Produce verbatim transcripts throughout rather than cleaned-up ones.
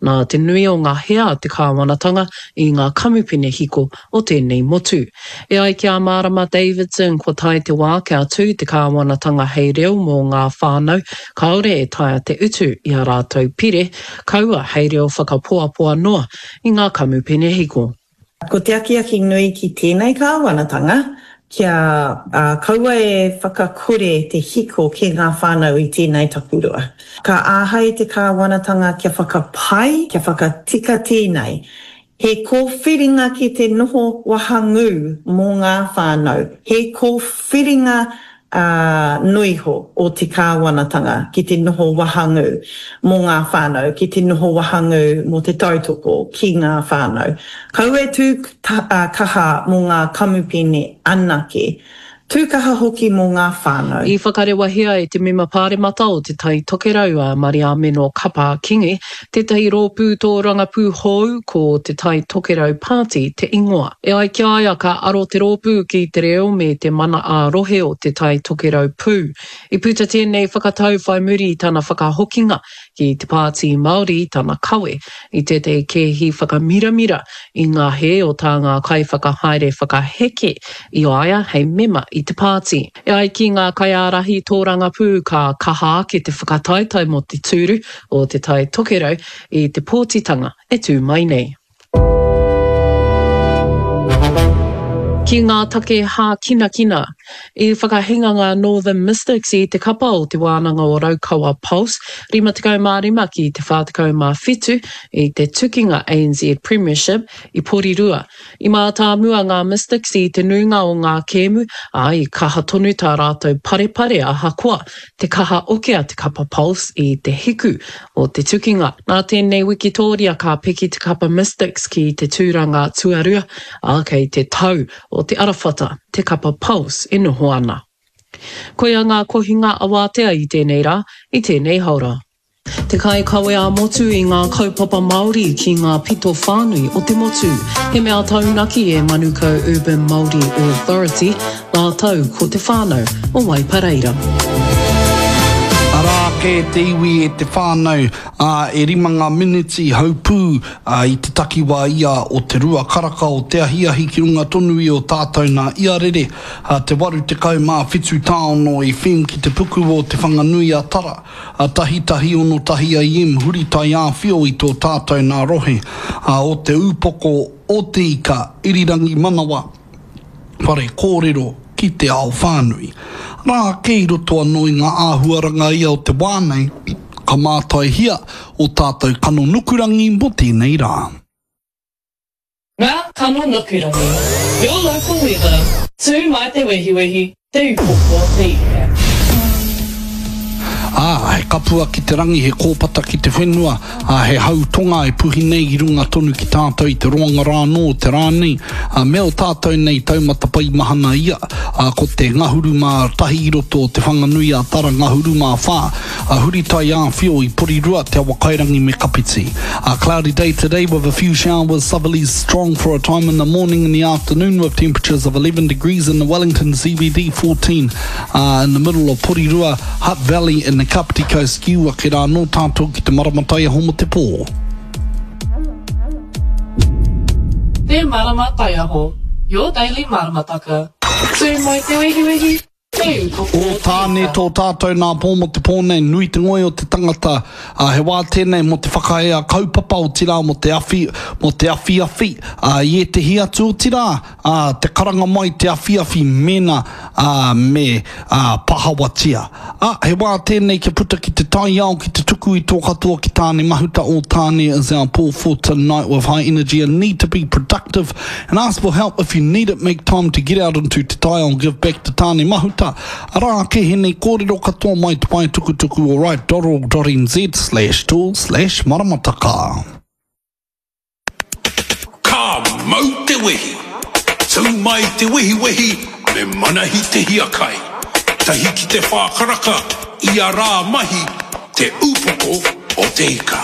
nā te nui o ngā hea te kāwanatanga i ngā kamupene hiko o tēnei motu. E ai kia Marama Davidson ko tai te wā kia tū te kāwanatanga hei reo mō ngā whānau, kaore e taia te utu i a rātou pire, kaua hei reo whakapoapoa noa i ngā kamupene hiko. Ko te akiaki nui ki tēnei kāwanatanga, kia uh, kaua e whakakore te hiko ki ngā whānau i tēnei takurua. Ka āhai te kāwanatanga kia whakapai, kia whakatika tēnei. He kōwhiringa ki te noho wahangu mō ngā whānau. He kōwhiringa Uh, nuiho o te kāwanatanga ki te noho wahangu mō ngā whānau, ki te noho wahangu mō te tautoko ki ngā whānau. Kaua tū ta, uh, kaha mō ngā kamupene anake, tūkaha hoki mō ngā whānau. I whakarewahia e te mema pāremata o te tai tokerau a Maria Meno Kapa Kingi, te tai rōpū tō rangapū hou ko te tai tokerau pāti te ingoa. E ai kia aia ka aro te rōpū ki te reo me te mana a rohe o te tai tokerau pū. I puta tēnei whakatau whai muri tana whakahokinga ki te pāti Māori tana kawe, i te te kehi whakamiramira i ngā he o tā ngā kai whakahaere whakaheke i o aia hei mema i te pāti. E ai ki ngā kaiārahi tō rangapū ka kaha ake te whakataitai mo te tūru o te tai tokerau i te pōtitanga e tū mai nei. Ki ngā take hā kina kina, i whakahinga ngā Northern Mystics i te kapa o te wānanga o Raukawa Pulse, rima tekau mā rima ki te whātekau mā whitu i te tukinga A N Z Premiership i Porirua. I mā tāmua ngā Mystics i te nuinga o ngā kēmu, a i kaha tonu tā rātou parepare a hakoa, te kaha okea te kapa Pulse i te hiku o te tukinga. Nā tēnei Wikitoria ka peki te kapa Mystics ki te tūranga tuarua, a kei te tau o te arawhata, te kapa Pulse e noho ana. Koia ngā kohinga awatea i tēnei rā, i tēnei haura. Te kai kawe a motu i ngā kaupapa Māori ki ngā pito whānui o te motu. He mea taunaki e Manukau Urban Māori Authority, ngā tau ko te whānau o Waipareira. Arā ke te iwi e te whānau, uh, e rima ngā miniti haupū uh, i te takiwa ia o te rua karaka o te ahiahi ki runga tonu i o tātou nā iarere, uh, te waru te kau mā whitu tāono i whiu ki te puku o te whanganui a tara, uh, tahi tahi ono tahi a iem huri tai a whio i tō tātou nā rohe, uh, o te upoko o te ika irirangi manawa, pare kōrero ki te ao whānui. Rā kei roto anō i ngā āhuaranga ia o te wānei, ka mātai hia o tātou kano nukurangi mo tēnei rā. Ngā kano nukurangi, your local weather, tū mai te wehi wehi, te upoko te ika. Ah, he kapua ki te rangi, he kōpata ki te whenua, ah, he hautonga e puhi nei i runga tonu ki tātou i te roanga rānō te rānei. Ah, mea o tātou nei taumata pai mahana ia, ah, ko te ngahuru mā tahi i roto o te whanganui a tara ngahuru mā whā. Ah, huri tai a whio i Porirua te awa kairangi me kapiti. Ah, cloudy day today with a few showers, southerlies strong for a time in the morning and the afternoon with temperatures of eleven degrees in the Wellington C B D, fourteen uh, in the middle of Porirua, Hutt Valley in the Kapiti Coast kiwa ki rā no tātou ki te maramatai a homo te pō. Te maramatai aho, your daily maramataka. Tū mai te wehi wehi, te upoko o tāne tō tātou nā pō mo te pōnei, nui te ngoi o te tangata, uh, he wā tēnei mo te whakaea kaupapa o tirā mo te awhi, mo te awhi awhi, uh, i e te hiatu o tirā, uh, te karanga mai te awhi awhi mena uh, me uh, pahawatia. Ah, he wā tēnei ke puta ki te tai ao ki te tuku i tō katoa ki tāne mahuta o tāne is our pull for tonight with high energy and need to be productive and ask for help if you need it. Make time to get out into te tai ao and give back to tāne mahuta. Arā ke he nei kōrero katoa mai te pai tuku tuku o right dot org dot n z slash tool slash maramataka. Ka mau te wehi, tau mai te wehi wehi, me manahi te hiakai. Tahi ki te whākaraka, i a rā mahi, te upoko o te ika.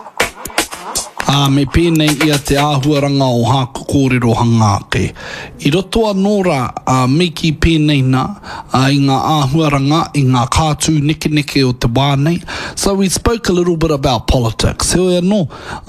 A me pēnei ia te āhuaranga o hāku kōrero hangāke. I roto anō rā, a me ki pēnei nā, a i ngā āhuaranga, i ngā kātū neke neke o te wānei. So we spoke a little bit about politics. Heo anō,